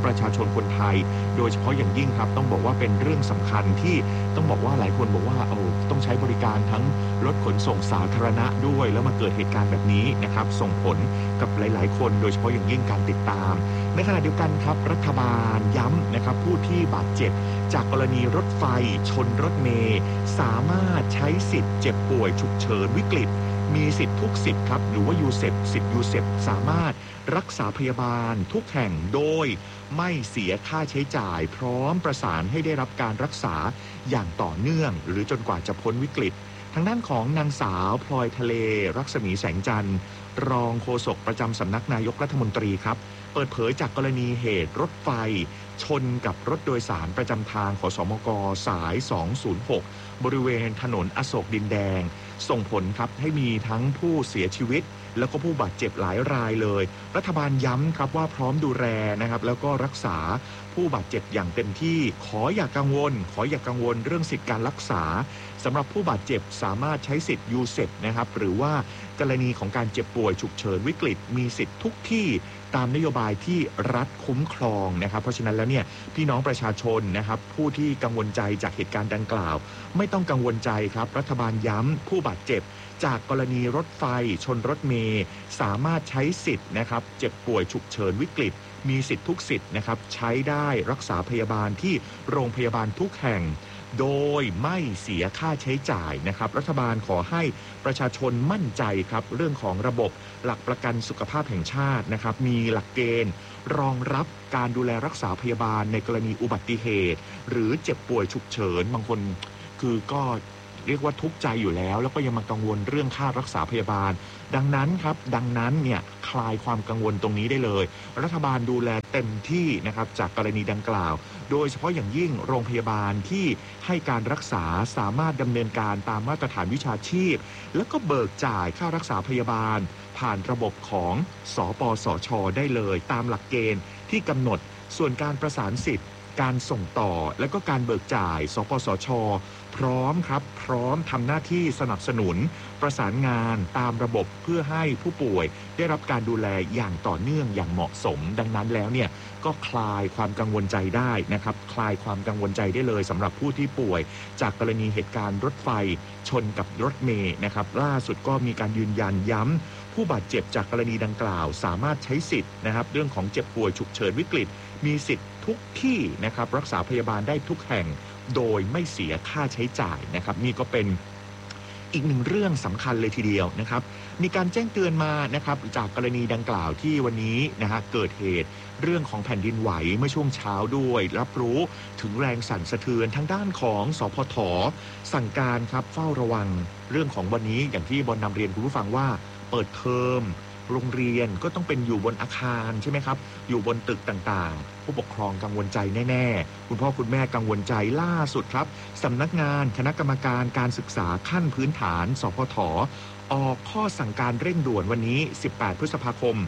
ประชาชนคนไทยโดยเฉพาะอย่างยิ่งครับต้องบอกว่าเป็นเรื่องสำคัญที่ต้องบอกว่าหลายคนบอกว่าต้องใช้บริการทั้งรถขนส่งสาธารณะด้วยแล้วมาเกิดเหตุการณ์แบบนี้นะครับส่งผลกับหลายๆคนโดยเฉพาะอย่างยิ่งการติดตามในขณะเดียวกันครับรัฐบาลย้ำนะครับผู้ที่บาดเจ็บจากกรณีรถไฟชนรถเมล์สามารถใช้สิทธิ์เจ็บป่วยฉุกเฉินวิกฤตมีสิทธิ์ทุกสิทธิ์ครับหรือว่ายูเซปสิทธิ์ยูเซปสามารถรักษาพยาบาลทุกแห่งโดยไม่เสียค่าใช้จ่ายพร้อมประสานให้ได้รับการรักษาอย่างต่อเนื่องหรือจนกว่าจะพ้นวิกฤตทางด้านของนางสาวพลอยทะเลรัศมีแสงจันทร์รองโฆษกประจำสำนักนายกรัฐมนตรีครับเปิดเผยจากกรณีเหตุรถไฟชนกับรถโดยสารประจำทางขสมกสาย206บริเวณถนนอโศกดินแดงส่งผลครับให้มีทั้งผู้เสียชีวิตแล้วก็ผู้บาดเจ็บหลายรายเลยรัฐบาลย้ำครับว่าพร้อมดูแลนะครับแล้วก็รักษาผู้บาดเจ็บอย่างเต็มที่ขออย่ากังวลเรื่องสิทธิการรักษาสำหรับผู้บาดเจ็บสามารถใช้สิทธิ์ยูเซปนะครับหรือว่ากรณีของการเจ็บป่วยฉุกเฉินวิกฤตมีสิทธิ์ทุกที่ตามนโยบายที่รัฐคุ้มครองนะครับเพราะฉะนั้นแล้วเนี่ยพี่น้องประชาชนนะครับผู้ที่กังวลใจจากเหตุการณ์ดังกล่าวไม่ต้องกังวลใจครับรัฐบาลย้ำผู้บาดเจ็บจากกรณีรถไฟชนรถเมล์สามารถใช้สิทธิ์นะครับเจ็บป่วยฉุกเฉินวิกฤตมีสิทธิ์ทุกสิทธิ์นะครับใช้ได้รักษาพยาบาลที่โรงพยาบาลทุกแห่งโดยไม่เสียค่าใช้จ่ายนะครับรัฐบาลขอให้ประชาชนมั่นใจครับเรื่องของระบบหลักประกันสุขภาพแห่งชาตินะครับมีหลักเกณฑ์รองรับการดูแลรักษาพยาบาลในกรณีอุบัติเหตุหรือเจ็บป่วยฉุกเฉินบางคนคือก็เรียกว่าทุกข์ใจอยู่แล้วก็ยังมากังวลเรื่องค่ารักษาพยาบาลดังนั้นเนี่ยคลายความกังวลตรงนี้ได้เลยรัฐบาลดูแลเต็มที่นะครับจากกรณีดังกล่าวโดยเฉพาะอย่างยิ่งโรงพยาบาลที่ให้การรักษาสามารถดำเนินการตามมาตรฐานวิชาชีพแล้วก็เบิกจ่ายค่ารักษาพยาบาลผ่านระบบของสปสช.ได้เลยตามหลักเกณฑ์ที่กำหนดส่วนการประสานสิทธิ์การส่งต่อและก็การเบิกจ่ายสปสช.พร้อมทำหน้าที่สนับสนุนประสานงานตามระบบเพื่อให้ผู้ป่วยได้รับการดูแลอย่างต่อเนื่องอย่างเหมาะสมดังนั้นแล้วเนี่ยก็คลายความกังวลใจได้นะครับคลายความกังวลใจได้เลยสำหรับผู้ที่ป่วยจากกรณีเหตุการณ์รถไฟชนกับรถเมล์นะครับล่าสุดก็มีการยืนยันย้ำผู้บาดเจ็บจากกรณีดังกล่าวสามารถใช้สิทธิ์นะครับเรื่องของเจ็บป่วยฉุกเฉินวิกฤตมีสิทธิ์ทุกที่นะครับรักษาพยาบาลได้ทุกแห่งโดยไม่เสียค่าใช้จ่ายนะครับนี่ก็เป็นอีกหนึ่งเรื่องสำคัญเลยทีเดียวนะครับมีการแจ้งเตือนมานะครับจากกรณีดังกล่าวที่วันนี้นะฮะเกิดเหตุเรื่องของแผ่นดินไหวเมื่อช่วงเช้าด้วยรับรู้ถึงแรงสั่นสะเทือนทางด้านของสพท.สั่งการครับเฝ้าระวังเรื่องของวันนี้อย่างที่บอลนำเรียนคุณผู้ฟังว่าเปิดเทอมโรงเรียนก็ต้องเป็นอยู่บนอาคารใช่ไหมครับอยู่บนตึกต่างๆผู้ปกครองกังวลใจแน่ๆคุณพ่อคุณแม่กังวลใจล่าสุดครับสำนักงานคณะกรรมการการศึกษาขั้นพื้นฐานสพท.ออกข้อสั่งการเร่งด่วนวันนี้18พฤษภาคม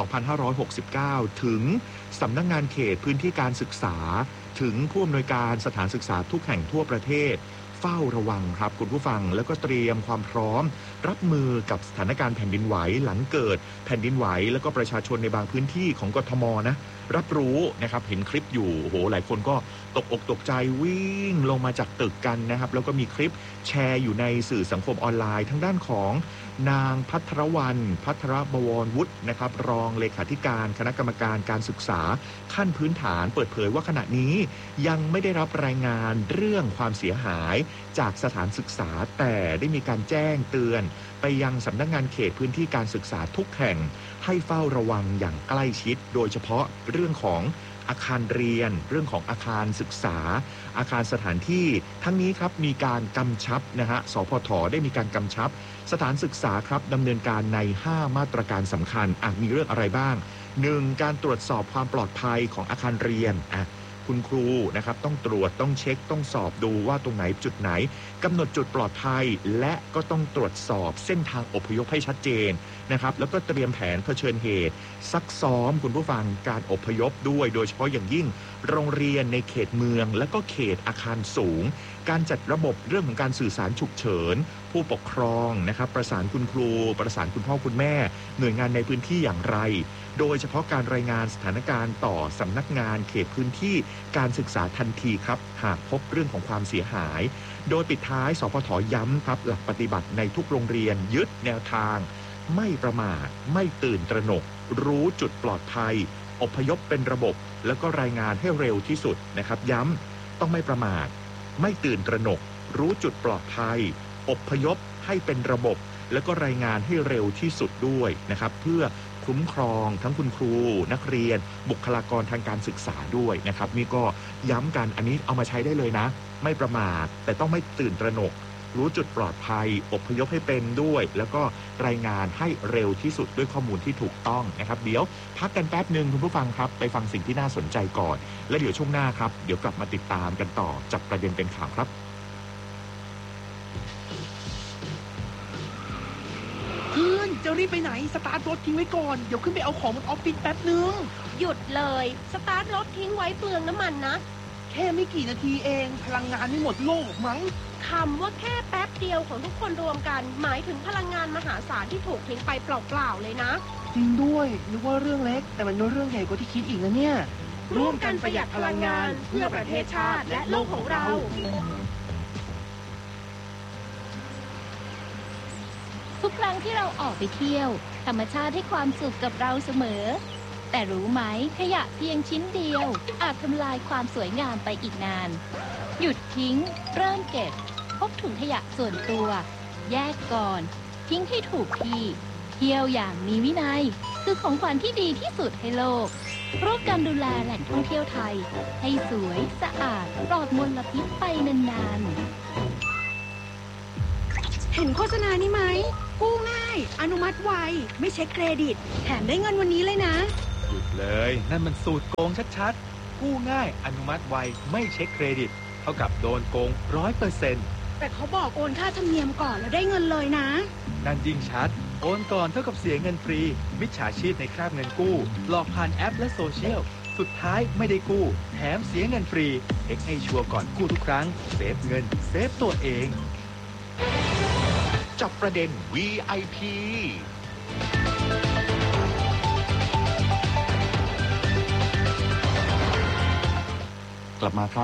2569ถึงสำนักงานเขตพื้นที่การศึกษาถึงผู้อำนวยการสถานศึกษาทุกแห่งทั่วประเทศเฝ้าระวังครับคุณผู้ฟังแล้วก็เตรียมความพร้อมรับมือกับสถานการณ์แผ่นดินไหวหลังเกิดแผ่นดินไหวแล้วก็ประชาชนในบางพื้นที่ของกทมนะรับรู้นะครับเห็นคลิปอยู่โอ้โหหลายคนก็ตกอกตกใจวิ่งลงมาจากตึกกันนะครับแล้วก็มีคลิปแชร์อยู่ในสื่อสังคมออนไลน์ทั้งด้านของนางภัทรวรรณภัทรบวรวุฒินะครับรองเลขาธิการคณะกรรมการการศึกษาขั้นพื้นฐานเปิดเผยว่าขณะนี้ยังไม่ได้รับรายงานเรื่องความเสียหายจากสถานศึกษาแต่ได้มีการแจ้งเตือนไปยังสำนักงานเขตพื้นที่การศึกษาทุกแห่งให้เฝ้าระวังอย่างใกล้ชิดโดยเฉพาะเรื่องของอาคารเรียนเรื่องของอาคารศึกษาอาคารสถานที่ทั้งนี้ครับมีการกำชับนะฮะสพท.ได้มีการกำชับสถานศึกษาครับดำเนินการใน5มาตรการสำคัญมีเรื่องอะไรบ้าง 1. การตรวจสอบความปลอดภัยของอาคารเรียนคุณครูนะครับต้องตรวจต้องเช็คต้องสอบดูว่าตรงไหนจุดไหนกำหนดจุดปลอดภัยและก็ต้องตรวจสอบเส้นทางอพยพให้ชัดเจนนะครับแล้วก็เตรียมแผนเผชิญเหตุซักซ้อมคุณผู้ฟังการอพยพด้วยโดยเฉพาะอย่างยิ่งโรงเรียนในเขตเมืองและก็เขตอาคารสูงการจัดระบบเรื่องของการสื่อสารฉุกเฉินผู้ปกครองนะครับประสานคุณครูประสานคุณพ่อคุณแม่หน่วยงานในพื้นที่อย่างไรโดยเฉพาะการรายงานสถานการณ์ต่อสำนักงานเขตพื้นที่การศึกษาทันทีครับหากพบเรื่องของความเสียหายโดยปิดท้ายสพท.ย้ำครับหลักปฏิบัติในทุกโรงเรียนยึดแนวทางไม่ประมาทไม่ตื่นตระหนกรู้จุดปลอดภัยอพยพเป็นระบบแล้วก็รายงานให้เร็วที่สุดนะครับย้ำต้องไม่ประมาทไม่ตื่นตระหนกรู้จุดปลอดภัยอพยพให้เป็นระบบแล้วก็รายงานให้เร็วที่สุดด้วยนะครับเพื่อคุ้มครองทั้งคุณครูนักเรียนบุคลากรทางการศึกษาด้วยนะครับนี่ก็ย้ำกันอันนี้เอามาใช้ได้เลยนะไม่ประมาทแต่ต้องไม่ตื่นตระหนกรู้จุดปลอดภัยอพยพให้เป็นด้วยแล้วก็รายงานให้เร็วที่สุดด้วยข้อมูลที่ถูกต้องนะครับเดี๋ยวพักกันแป๊บนึงคุณผู้ฟังครับไปฟังสิ่งที่น่าสนใจก่อนและเดี๋ยวช่วงหน้าครับเดี๋ยวกลับมาติดตามกันต่อจับประเด็นเป็นข่าวครับเพื่อนจะรีบไปไหนสตาร์ทรถทิ้งไว้ก่อนเดี๋ยวขึ้นไปเอาของบนออฟฟิศแป๊บนึงหยุดเลยสตาร์ทรถทิ้งไว้เปลืองน้ำมันนะแค่ไม่กี่นาทีเองพลังงานไม่หมดโลกมั้งคำว่าแค่แป๊บเดียวของทุกคนรวมกันหมายถึงพลังงานมหาศาลที่ถูกทิ้งไปเปล่าๆเลยนะจริงด้วยนึกว่าเรื่องเล็กแต่มันเป็นเรื่องใหญ่กว่าที่คิดอีกนะเนี่ยร่วมกันประหยัดพลังงานเพื่อประเทศชาติและโลกของเราทุกครั้งที่เราออกไปเที่ยวธรรมชาติให้ความสุขกับเราเสมอแต่รู้ไหมขยะเพียงชิ้นเดียวอาจทำลายความสวยงามไปอีกนานหยุดทิ้งเริ่มเก็บพกถุงขยะส่วนตัวแยกก่อนทิ้งให้ถูกที่เที่ยวอย่างมีวินัยคือของขวัญที่ดีที่สุดให้โลกร่วมกันดูแลแหล่งท่องเที่ยวไทยให้สวยสะอาดปลอดมลพิษไปนานเห็นโฆษณานี้ไหมกู้ง่ายอนุมัติไวไม่เช็คเครดิตแถมได้เงินวันนี้เลยนะหยุดเลยนั่นมันสูตรโกงชัดๆกู้ง่ายอนุมัติไวไม่เช็คเครดิตเท่ากับโดนโกง 100% แต่เขาบอกโอนค่าธรรมเนียมก่อนแล้วได้เงินเลยนะนั่นยิ่งชัดโอนก่อนเท่ากับเสียเงินฟรีมิจฉาชีพในคราบเงินกู้หลอกผ่านแอปและโซเชียลสุดท้ายไม่ได้กู้แถมเสียเงินฟรีเช็คให้ชัวร์ก่อนกู้ทุกครั้งเซฟเงินเซฟตัวเองจับประเด็น VIPกลับมาครับ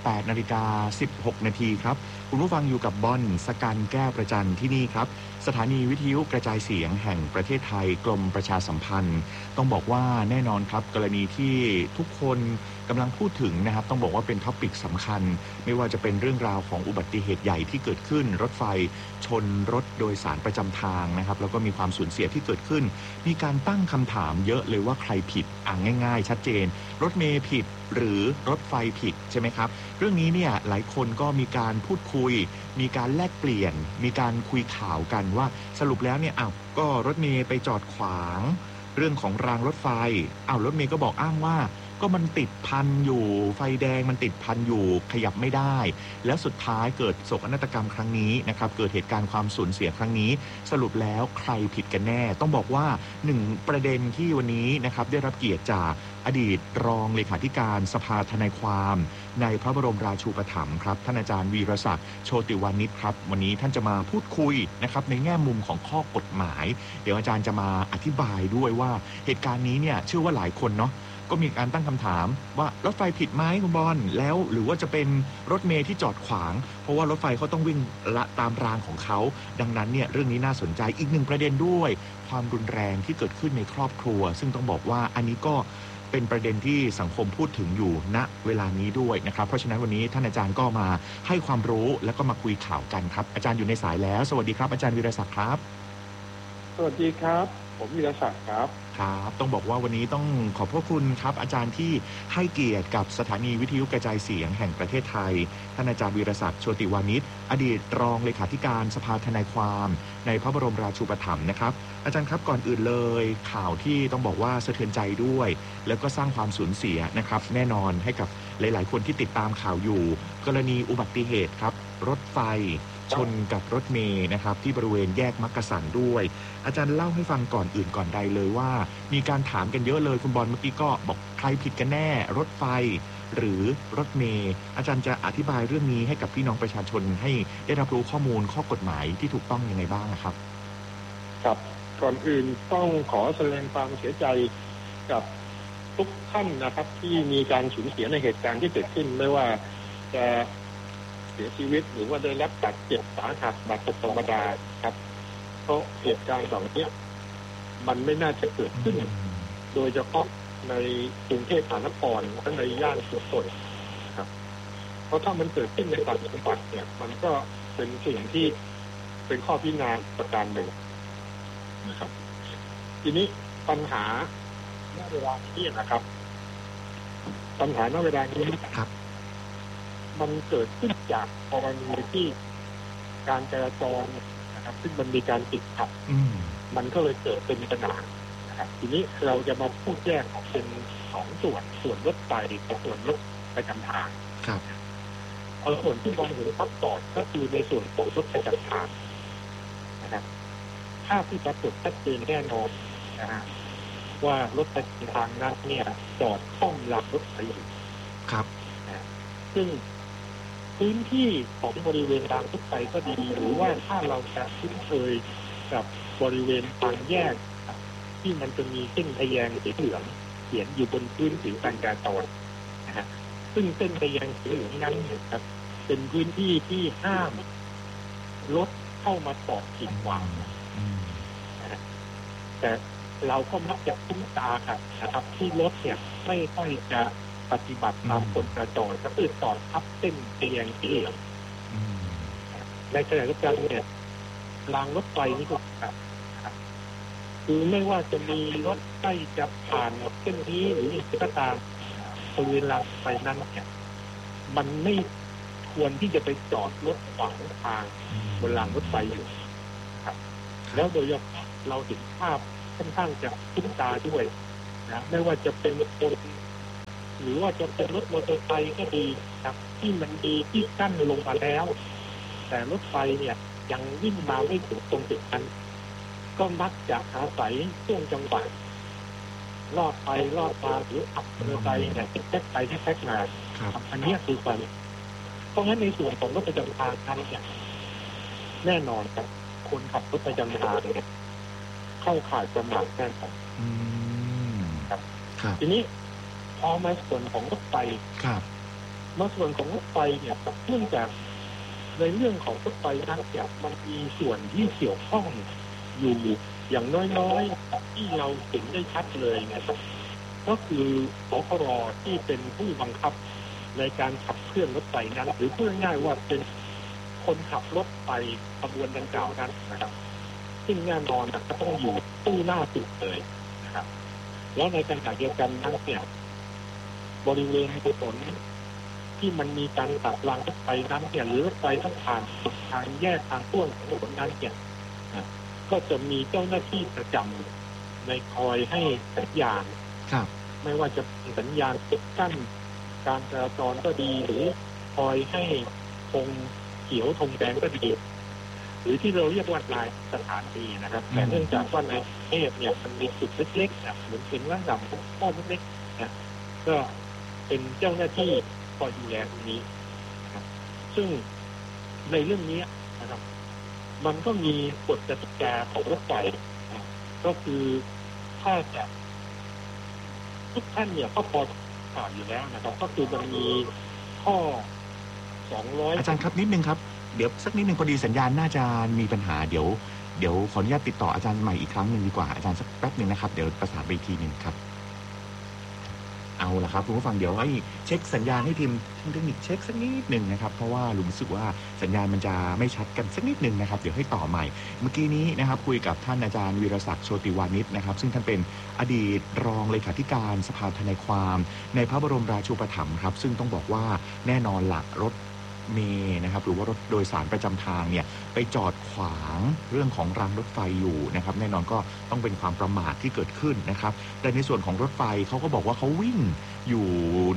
18:16 นาทีครับคุณผู้ฟังอยู่กับบอนสกันแก้วประจันที่นี่ครับสถานีวิทยุกระจายเสียงแห่งประเทศไทยกรมประชาสัมพันธ์ต้องบอกว่าแน่นอนครับกรณีที่ทุกคนกำลังพูดถึงนะครับต้องบอกว่าเป็นท็อปิกสำคัญไม่ว่าจะเป็นเรื่องราวของอุบัติเหตุใหญ่ที่เกิดขึ้นรถไฟชนรถโดยสารประจำทางนะครับแล้วก็มีความสูญเสียที่เกิดขึ้นมีการตั้งคำถามเยอะเลยว่าใครผิดง่ายๆชัดเจนรถเมล์ผิดหรือรถไฟผิดใช่ไหมครับเรื่องนี้เนี่ยหลายคนก็มีการพูดคุยมีการแลกเปลี่ยนมีการคุยข่าวกันว่าสรุปแล้วเนี่ยก็รถเมล์ไปจอดขวางเรื่องของรางรถไฟรถเมล์ก็บอกอ้างว่าก็มันติดพันอยู่ไฟแดงมันติดพันอยู่ขยับไม่ได้แล้วสุดท้ายเกิดโศกนาฏกรรมครั้งนี้นะครับเกิดเหตุการณ์ความสูญเสียครั้งนี้สรุปแล้วใครผิดกันแน่ต้องบอกว่าหนึ่งประเด็นที่วันนี้นะครับได้รับเกียรติจากอดีตรองเลขาธิการสภาทนายความในพระบรมราชูปถัมภ์ครับท่านอาจารย์วีรศักดิ์โชติวานิชครับวันนี้ท่านจะมาพูดคุยนะครับในแง่มุมของข้อกฎหมายเดี๋ยวอาจารย์จะมาอธิบายด้วยว่าเหตุการณ์นี้เนี่ยเชื่อว่าหลายคนเนาะก็มีการตั้งคำถามว่ารถไฟผิดไหมคุณบอลแล้วหรือว่าจะเป็นรถเมล์ที่จอดขวางเพราะว่ารถไฟเขาต้องวิ่งละตามรางของเขาดังนั้นเนี่ยเรื่องนี้น่าสนใจอีกหนึ่งประเด็นด้วยความรุนแรงที่เกิดขึ้นในครอบครัวซึ่งต้องบอกว่าอันนี้ก็เป็นประเด็นที่สังคมพูดถึงอยู่ณเวลานี้ด้วยนะครับเพราะฉะนั้นวันนี้ท่านอาจารย์ก็มาให้ความรู้แล้วก็มาคุยข่าวกันครับอาจารย์อยู่ในสายแล้วสวัสดีครับอาจารย์วีรศักดิ์ครับสวัสดีครับผมวีรศักดิ์ครับครับต้องบอกว่าวันนี้ต้องขอบพระคุณครับอาจารย์ที่ให้เกียรติกับสถานีวิทยุกระจายเสียงแห่งประเทศไทยท่านอาจารย์วีรศักดิ์โชติวานิชอดีตรองเลขาธิการสภาทนายความในพระบรมราชูปถัมภ์นะครับอาจารย์ครับก่อนอื่นเลยข่าวที่ต้องบอกว่าสะเทือนใจด้วยแล้วก็สร้างความสูญเสียนะครับแน่นอนให้กับหลายๆคนที่ติดตามข่าวอยู่กรณีอุบัติเหตุครับรถไฟชนกับรถเมล์นะครับที่บริเวณแยกมักกะสันด้วยอาจารย์เล่าให้ฟังก่อนอื่นก่อนใดเลยว่ามีการถามกันเยอะเลยคุณบอลเมื่อกี้ก็บอกใครผิดกันแน่รถไฟหรือรถเมล์อาจารย์จะอธิบายเรื่องนี้ให้กับพี่น้องประชาชนให้ได้รับรู้ข้อมูลข้อกฎหมายที่ถูกต้องยังไงบ้างนะครับครับก่อนอื่นต้องขอแสดงความเสียใจกับทุกท่านนะครับที่มีการสูญเสียในเหตุการณ์ที่เกิดขึ้นไม่ว่าจะเสียชีวิตหรือว่าได้รับบาดเจ็บสาหัสบาดเจ็บธรรมดาครับเพราะเหตุการณ์เหล่านี้มันไม่น่าจะเกิดขึ้นโดยเฉพาะในกรุงเทพมหานครและในย่านชุมชนครับเพราะถ้ามันเกิดขึ้นในต่างจังหวัดเนี่ยมันก็เป็นสิ่งที่เป็นข้อพิจารณาประการหนึ่งนะครับทีนี้ปัญหาณเวลานี้นะครับปัญหาณเวลานี้ครับมันเกิดขึ้นจากกรณีที่การจราจรนะครับซึ่งมันมีการติดขัดมันก็เลยเกิดเป็นปัญหานะครับทีนี้เราจะมาพูดแยกออกเป็นสองส่วนรถไฟกับส่วนรถประจำทางครับเอาส่วนที่มองเห็นชัดก่อนก็คือในส่วนของรถประจำทางนะครับภาพที่ปรากฏชัดเจนแน่นอนนะฮะว่ารถประจำทางนั้นเนี่ยจอดข้อมรางรถไฟอยู่ครับซึ่งพื้นที่ของบริเวณรางรถไฟก็ดีหรือว่าถ้าเราจะคุ้นเคยกับบริเวณทางแยกที่มันจะมีเส้นทะแยงสีเหลืองเขียนอยู่บนพื้นผิวการจราจรนะฮะซึ่งเส้นทะแยงสีเหลืองนั้นเนี่ยครับเป็นพื้นที่ที่ห้ามรถเข้ามาจอดกีดขวางแต่เราก็มักจะคุ้นตาครับนะครับที่รถเนี่ยไม่ค่อยจะปฏิบัติตามกฎจราจรก็คือจอดทับเส้นทะแยงสีเหลืองในขณะเดียวกันเนี่ยรางรถไฟนี่ก็ครับคือไม่ว่าจะมีรถใกล้จะผ่านเส้นนี้หรือก็ตามบริเวณรางไฟนั้นเนี่ยมันไม่ควรที่จะไปจอดรถขวางทางบนรางรถไฟอยู่ครับแล้วโดยเฉพาะเราเห็นภาพค่อนข้างจะคุ้นตาด้วยนะไม่ว่าจะเป็นคนหรือว่าจะเป็นรถมอเตอร์ไซค์ก็ดีครับที่มันมีที่กั้นลงมาแล้วแต่รถไฟเนี่ยยังวิ่งมาไม่ถึงตรงจุดนั้นก็มักจะอาศัยช่วงจังหวะลอดไปลอดมาหรือขับมอเตอร์ไซค์เนี่ยแท็กไปแท็กมาอันนี้คือปัญหาเพราะงั้นในส่วนของรถประจำทางนั้นเนี่ยแน่นอนครับคนขับรถประจำทางเนี่ยเข้าข่ายประมาทแน่นอนครับทีนี้พอมาส่วนของรถไฟมาส่วนของรถไฟเนี่ยเนื่องจากในเรื่องของรถไฟนั้นเนี่ยมันมีส่วนที่เกี่ยวข้องอยู่อย่างน้อยๆที่เราเห็นได้ชัดเลยนะครับก็คือสคร.ที่เป็นผู้บังคับในการขับเคลื่อนรถไฟนั้นหรือพูดง่ายๆว่าเป็นคนขับรถไฟขบวนดังกล่าวนั้นนะครับซึ่งแน่นอนก็ต้องอยู่ตู้หน้าสุดเลยนะครับแล้วในขณะเดียวกันนั้นเนี่ยบริเวณถนนที่มันมีการตัดรางรถไฟนั้นเนี่ยหรือรถไฟต้องผ่านทางแยกทางต้วของถนนนั้นเนี่ยก็จะมีเจ้าหน้าที่ประจำในคอยให้สัญญาณไม่ว่าจะเป็นสัญญาณปิดกั้นการจราจรก็ดีหรือคอยให้ธงเขียวธงแดงก็ดีหรือที่เราเรียกว่าลายสถานีนะครับแต่เนื่องจากว่าในประเทศเนี่ยมันมีจุดเล็กๆเหมือนเป็นว่างดำข้อเล็กๆนะก็เป็นเจ้าหน้าที่คอยดูแลตรงนี้นะครับซึ่งในเรื่องนี้นะครับมันก็มีกฎกติกาของรถไฟก็คือถ้าจะทุกท่านเนี่ยก็พอข่าวอยู่แล้วนะครับก็คือมันมีข้อ200 อาจารย์ครับนิดนึงครับเดี๋ยวสักนิดนึงพอดีสัญญาณน่าจะมีปัญหาเดี๋ยวขออนุญาตติดต่ออาจารย์ใหม่อีกครั้งหนึ่งดีกว่าอาจารย์สักแป๊บนึงนะครับเดี๋ยวประสานไปอีกทีนึงครับเอาล่ะครับคุณผู้ฟังเดี๋ยวให้เช็คสัญญาณให้ทีมเทคนิคเช็คสักนิดนึงนะครับเพราะว่ารู้สึกว่าสัญญาณมันจะไม่ชัดกันสักนิดนึงนะครับเดี๋ยวให้ต่อใหม่เมื่อกี้นี้นะครับคุยกับท่านอาจารย์วีรศักดิ์โชติวานิชนะครับซึ่งท่านเป็นอดีตรองเลขาธิการสภาทนายความในพระบรมราชูปถัมภ์ครับซึ่งต้องบอกว่าแน่นอนหลักรถเมล์นะครับหรือว่ารถโดยสารประจำทางเนี่ยไปจอดขวางเรื่องของรางรถไฟอยู่นะครับแน่นอนก็ต้องเป็นความประมาทที่เกิดขึ้นนะครับแต่ในส่วนของรถไฟเขาก็บอกว่าเขาวิ่งอยู่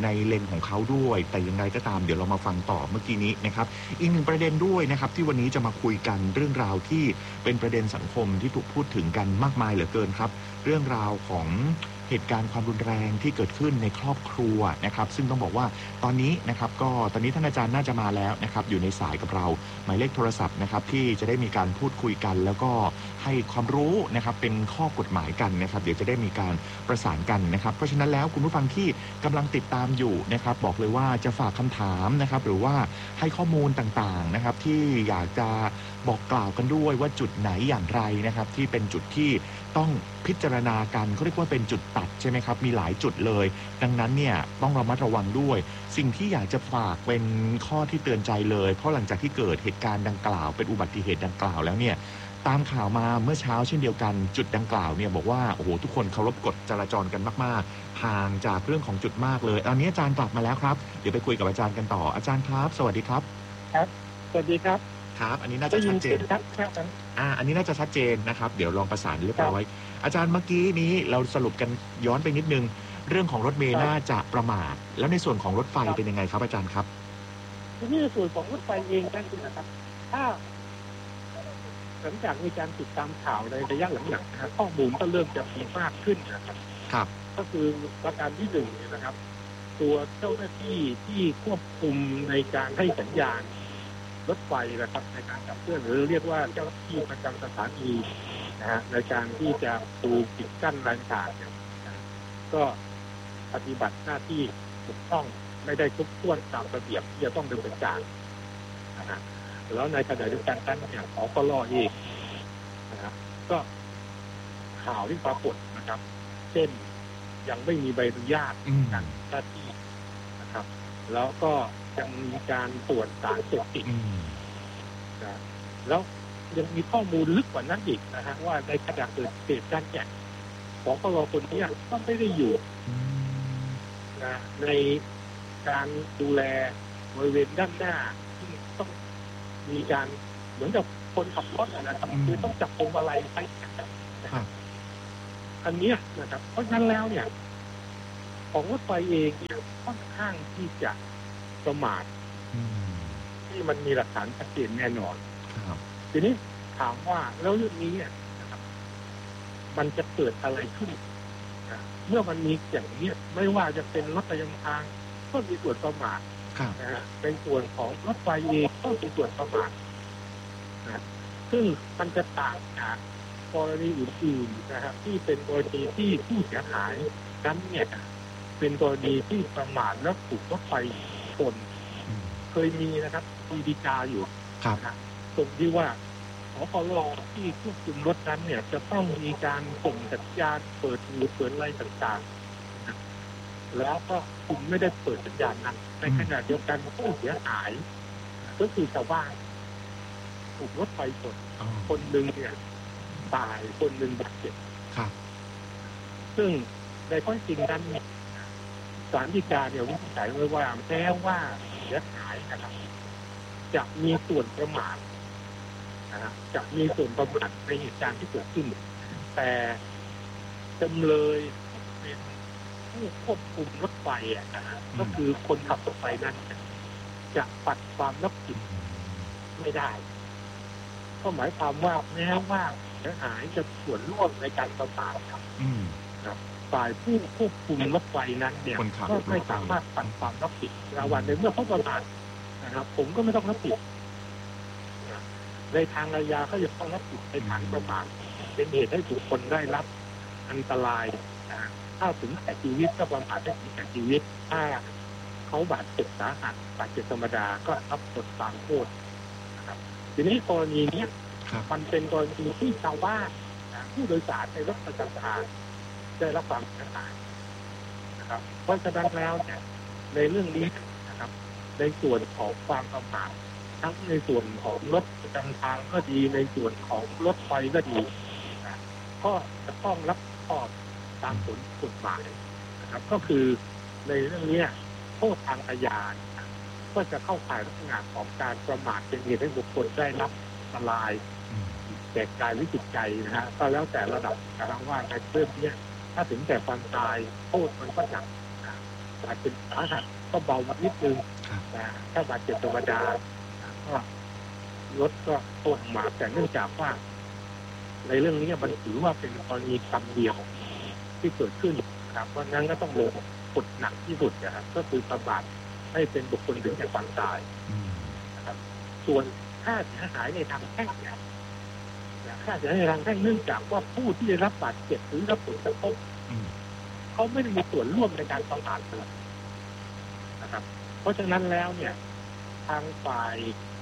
ในเลนของเขาด้วยแต่ยังไงก็ตามเดี๋ยวเรามาฟังต่อเมื่อกี้นี้นะครับอีกหนึ่งประเด็นด้วยนะครับที่วันนี้จะมาคุยกันเรื่องราวที่เป็นประเด็นสังคมที่ถูกพูดถึงกันมากมายเหลือเกินครับเรื่องราวของเหตุการณ์ความรุนแรงที่เกิดขึ้นในครอบครัวนะครับซึ่งต้องบอกว่าตอนนี้นะครับก็ตอนนี้ท่านอาจารย์น่าจะมาแล้วนะครับอยู่ในสายกับเราหมายเลขโทรศัพท์นะครับที่จะได้มีการพูดคุยกันแล้วก็ให้ความรู้นะครับเป็นข้อกฎหมายกันนะครับเดี๋ยวจะได้มีการประสานกันนะครับเพราะฉะนั้นแล้วคุณผู้ฟังที่กำลังติดตามอยู่นะครับบอกเลยว่าจะฝากคำถามนะครับหรือว่าให้ข้อมูลต่างๆนะครับที่อยากจะบอกกล่าวกันด้วยว่าจุดไหนอย่างไรนะครับที่เป็นจุดที่ต้องพิจารณากันเขาเรียกว่าเป็นจุดตัดใช่ไหมครับมีหลายจุดเลยดังนั้นเนี่ยต้องระมัดระวังด้วยสิ่งที่อยากจะฝากเป็นข้อที่เตือนใจเลยเพราะหลังจากที่เกิดเหตุการณ์ดังกล่าวเป็นอุบัติเหตุดังกล่าวแล้วเนี่ยตามข่าวมาเมื่อเช้าเช่นเดียวกันจุดดังกล่าวเนี่ยบอกว่าโอ้โหทุกคนเคารพกฎจราจรกันมากๆห่างจากเรื่องของจุดมากเลยตอนนี้อาจารย์กลับมาแล้วครับเดี๋ยวไปคุยกับอาจารย์กันต่ออาจารย์ครับสวัสดีครับครับสวัสดีครับครับอันนี้น่าจะชัดเจนอันนี้น่าจะชัดเจนนะครับเดี๋ยวลองประสานเรียบร้อยอาจารย์เมื่อกี้นี้เราสรุปกันย้อนไปนิดนึงเรื่องของรถเมล์น่าจะประมาทแล้วในส่วนของรถไฟเป็นยังไงครับอาจารย์ครับที่ในส่วนของรถไฟเองนั่นนะครับถ้าหลังจากมีการติดตามข่าวในระยะหลังๆนะครับข้อมูลก็เริ่มจะมีมากขึ้นนะครับครับก็คือประการที่หนึ่งนะครับ ตัวเจ้าหน้าที่ที่ควบคุมในการให้สัญญาณรถไฟนะครับในการขับเคลื่อนหรือเรียกว่าเจ้าหน้าที่ประจำสถานีนะฮะในการที่จะปูปิดกั้นรายการเนี่ยก็ปฏิบัติหน้าที่ถูกต้องไม่ได้ครบถ้วนตามระเบียบที่จะต้องดำเนินการนะฮะแล้วในขณะเดียวกันนั้นเนี่ยก็รอเองนะครับก็ข่าวที่ปรากฏนะครับเช่นยังไม่มีใบอนุญาตการหน้าที่นะครับแล้วก็ยังมีการตรวจสารเสพติดนะแล้วยังมีข้อมูลลึกกว่านั้นอีกนะฮะว่าในขณะเกิดเหตุการณ์เนี่ยของปลคนนี้ก็ไม่ได้อยู่นะในการดูแลบริเวณด้านหน้าที่ต้องมีการเหมือนกับคนขับรถนะครับคือต้องจับพวงมาลัยไปอันนี้นะครับเพราะฉะนั้นแล้วเนี่ยของรถไฟเองเนี่ยค่อนข้างที่จะประมาทที่มันมีหลักฐานชัดเจนแน่นอนทีนี้ถามว่าแล้วเรื่องนี้เนี่ยนะครับมันจะเกิดอะไรขึ้นเมื่อมันมีอย่างนี้ไม่ว่าจะเป็นรถประจำทางก็มีส่วนประมาทนะฮะเป็นส่วนของรถไฟเองก็มีส่วนประมาทนะซึ่งมันจะต่างจากกรณีอื่นๆนะครับที่เป็นกรณีที่ผู้เสียหายนั้นเนี่ยเป็นกรณีที่ประมาทแล้วถูกรถไฟชนเคยมีนะครับมีฎีกาอยู่นะตรงที่ว่าสปล.ที่ควบคุมรถนั้นเนี่ยจะต้องมีการส่งสัญญาณเปิดหูเปิดอะไรต่างๆแล้วก็คุณไม่ได้เปิดสัญญาณนั้นในขณะเดียวกันผู้เสียหายก็คือชาวบ้านถูกรถไฟชนคนหนึ่งเนี่ยตายคนหนึ่งบาดเจ็บซึ่งในข้อจริงนั้นศาลฎีกาเนี่ยวินิจฉัยไว้ว่าแม้ว่าเสียหายนะครับจะมีส่วนประมาทจะมีส่วนประมาทในเหตุการณ์ที่เกิดขึ้นแต่จำเลยเป็นผู้ควบคุมรถไฟก็คือคนขับรถไฟนั้นจะปัดความรับผิดไม่ได้ก็หมายความว่าแม้ว่าเสียหายจะส่วนร่วมในการประมาทครับฝ่ายผู้ควบคุมรถไฟนั้นเนี่ยก็ไม่สามารถปัดความรับผิดระหว่างในเมื่อเขาประมาทนะครับผมก็ไม่ต้องรับผิดในทางอาญาเขาจะต้องรับผิดในทางประมาทเป็นเหตุให้บุคคลได้รับอันตรายถ้าถึงแก่ชีวิตก็ประมาทได้ถึงแก่ชีวิตถ้าเขาบาดเจ็บสาหัสบาดเจ็บธรรมดาก็รับบทตามโทษนะครับทีนี้กรณีนี้มันเป็นกรณีที่ชาวบ้านผู้โดยสารในรถประจำทางได้รับความเสียหายนะครับเพราะฉะนั้นแล้วเนี่ยในเรื่องนี้นะครับในส่วนของความประมาททั้งในส่วนของรถประจำทางก็ดีในส่วนของรถไฟก็ดีก็จะต้องรับผิดชอบตามกฎหมายนะครับก็คือในเรื่องนี้โทษทางอาญาก็จะเข้าข่ายลักษณะของการประมาทเป็นเหตุให้บุคคลได้รับอันตรายแก่กายหรือจิตใจนะฮะก็แล้วแต่ระดับนะครับว่าในเรื่องนี้ถ้าถึงแต่ความตายโทษมันก็หนักบาดเจ็บสาหัสก็เบานิดนึงแต่ถ้าบาดเจ็บธรรมดาก็รถก็ตกมาแต่เนื่องจากว่าในเรื่องนี้มันถือว่าเป็นกรณีกรรมเดียวที่เกิดขึ้นครับเพราะงั้นก็ต้องลงกฎหนักที่สุดนะครับก็คือประมาทให้เป็นบุคคลถึงแก่ความตายนะครับส่วนค่าเสียหายในทางแพ่งเนี่ยค่าเสียหายในทางแพ่งเนื่องจากว่าผู้ที่ได้รับบาดเจ็บหรือรับผลกระทบเขาไม่ได้มีส่วนร่วมในการประมาทเลยนะครับเพราะฉะนั้นแล้วเนี่ยทางฝ่าย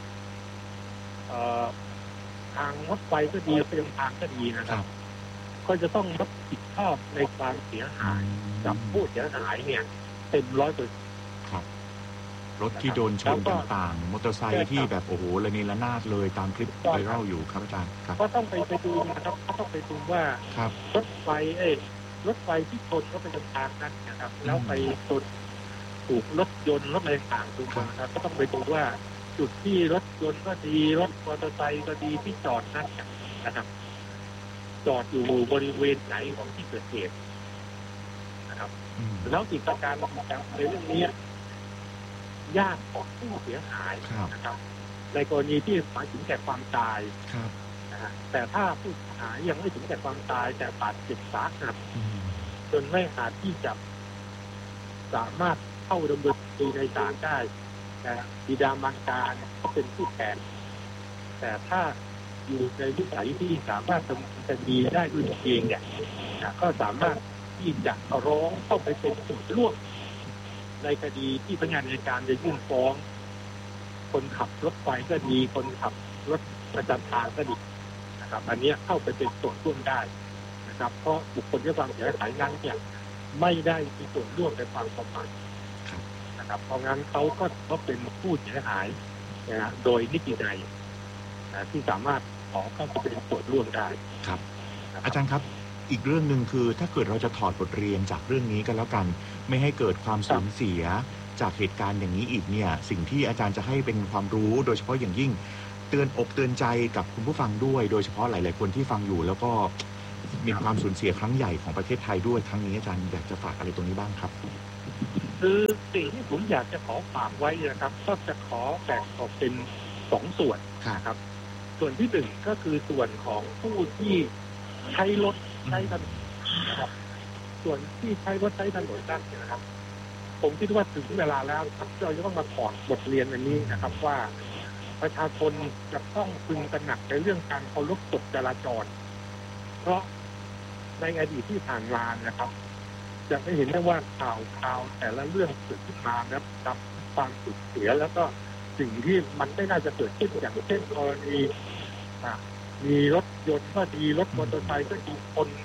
ทางรถไฟก็ดีไปยังทางก็ดีนะครับก็จะต้องรับผิดชอบในความเสียหายกับผู้เสียหายเนี่ยเต็ม100% ครับรถที่โดนชนต่างๆมอเตอร์ไซค์ที่แบบโอ้โหระเนระนาดเลยตามคลิปไวรัลอยู่ครับอาจารย์ครับก็ต้องไปดูนะครับก็ต้องไปดูว่ารถไฟที่ชนก็เป็นทางนั้นนะครับแล้วไปชนถูกรถยนต์รถอะไรต่างๆดูนะครับก็ต้องไปดูว่าจุดที่รถยนต์ก็ดีรถมอเตอร์ไซค์ก็ดีที่จอดนั้นนะครับจอดอยู่บริเวณไหนของที่เกิดเหตุนะครับแล้วอีกประการในเรื่องนี้ญาติของผู้เสียหายนะครับในกรณีที่หมายถึงแก่ความตายนะฮะแต่ถ้าผู้เสียหายยังไม่ถึงแก่ความตายแต่บาดเจ็บสาหัสจนไม่อาจที่จะสามารถเข้าดำเนินคดีในศาลได้แต่บิดามารดาก็เป็นผู้แทนแต่ถ้าอยู่ในวิสัยที่สามารถดำเนินคดีได้ด้วยตัวเองเนี่ยก็สามารถที่จะร้องเข้าไปเป็นส่วนร่วมในคดีที่พนักงานอัยการจะยื่นฟ้องคนขับรถไฟก็ดีคนขับรถประจำทางก็ดีนะครับอันนี้เข้าไปเป็นส่วนร่วมได้นะครับเพราะบุคคลที่ความเสียหายนั้นเนี่ยไม่ได้มีส่วนร่วมในความประมาทนะครับเพราะงั้นเขาก็เป็นผู้เสียหายนะโดยนิตินัยที่สามารถขอเข้าไปเป็นส่วนร่วมได้ครับอาจารย์ครับอีกเรื่องนึงคือถ้าเกิดเราจะถอดบทเรียนจากเรื่องนี้กันแล้วกันไม่ให้เกิดความสูญเสียจากเหตุการณ์อย่างนี้อีกเนี่ยสิ่งที่อาจารย์จะให้เป็นความรู้โดยเฉพาะอย่างยิ่งเตือนอกเตือนใจกับคุณผู้ฟังด้วยโดยเฉพาะหลายๆคนที่ฟังอยู่แล้วก็มีความสูญเสียครั้งใหญ่ของประเทศไทยด้วยครั้งนี้อาจารย์อยากจะฝากอะไรตรงนี้บ้างครับคือสิ่งที่ผมอยากจะขอฝากไว้นะครับก็จะขอแบ่งออกเป็น2ส่วนนะครับส่วนที่1ก็คือส่วนของผู้ที่ใช้รถใช้ถนนนะครับส่วนที่ใช้รถใช้ถนนนั่นนะครับผมคิดว่าถึงเวลาแล้วเราจะต้องมาถอดบทเรียนอันนี้นะครับว่าประชาชนจะต้องพึงตระหนักในเรื่องการเคารพกฎจราจรเพราะในอดีตที่ผ่านมานะครับจะไม่เห็นได้ว่าข่าวแต่ละเรื่องเกิดขึ้นมานะครับความสูญเสียแล้วก็สิ่งที่มันไม่น่าจะเกิดขึ้นอย่างเช่นกรณีมีรถยนต์ก็ดีรถมอเตอร์ไซค์ก็ดี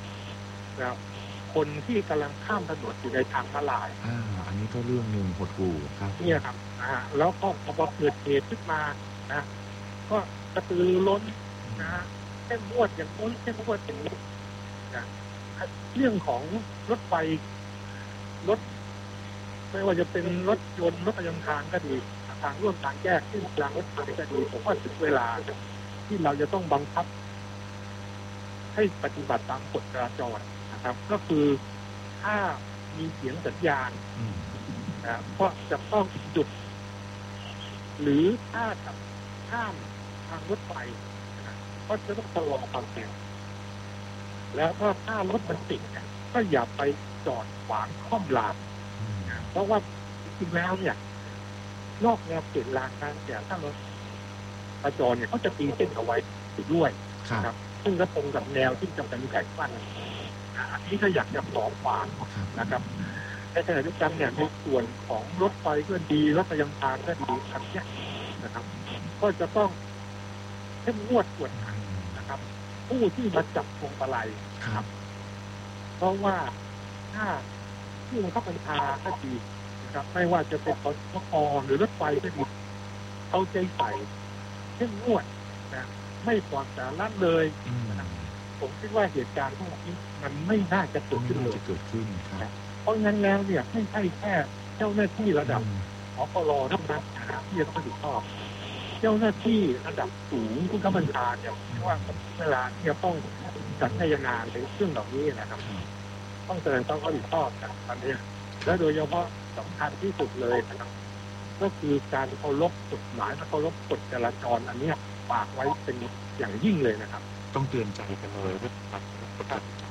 คนที่กำลังข้ามถนนอยู่ในทางม้าลายอันนี้ก็เรื่องหนึ่งหดหู่ครับเนี่ยครับแล้วก็พอเกิดเหตุขึ้นมานะก็กระตือร้นนะเข้มงวดอย่างโน้นเข้มงวดอย่างนี้นะเรื่องของรถไฟรถไม่ว่าจะเป็นรถยนต์รถประจำทางก็ดีทางร่วมทางแยกที่รางรถไฟก็ดีผมว่าถึงเวลาที่เราจะต้องบังคับให้ปฏิบัติตามกฎจราจรนะครับก็คือถ้ามีเสียงสัญญาณก็จะต้องหยุดหรือถ้าข้ามทางรถไฟก็จะต้องชะลอความเร็วแล้วก็ถ้ารถมันติดก็อย่าไปจอดขวางค่อมรางเพราะว่าจริงแล้วเนี่ยนอกแนวเขตรางนั้นเนี่ยถ้ารถจราจรเนี่ยเขาจะตีเส้นเอาไว้ด้วยครับซึ่งก็ตรงกับแนวที่จะเป็นแข่งขันอันนี้ก็อยากจะขอความนะครับในขณะเดียวกันเนี่ยในส่วนของรถไฟก็ดีรถประจำทางก็ดีคันนี้นะครับก็จะต้องเข้มงวดกวดขันนะครับผู้ที่มาจับพวงมาลัยครับเพราะว่าถ้าผู้บังคับบัญชาก็ดีนะครับไม่ว่าจะเป็นรถหรือรถไฟก็ดีเขาใจใส่เข้มงวดนะไม่ปล่อยปละละเลยผมคิดว่าเหตุการณ์พวกนี้มันไม่น่าจะเกิดขึ้นเลยเพราะงั้นแล้วเนี่ยไม่ใช่แค่เจ้าหน้าที่ระดับอปรเท่านั้นนะครับที่จะต้องรับผิดชอบเจ้าหน้าที่ระดับสูงผู้บังคับบัญชาเนี่ยว่าเวลาที่จะต้องจัดให้งานในเรื่องเหล่านี้นะครับต้องแสดงต้องรับผิดชอบกันอันนี้และโดยเฉพาะสำคัญที่สุดเลยนะครับก็คือการเคารพกฎหมายและเคารพกฎจราจรอันเนี้ยฝากไว้เป็นอย่างยิ่งเลยนะครับต้องเตือนใจกันเลยนะครับ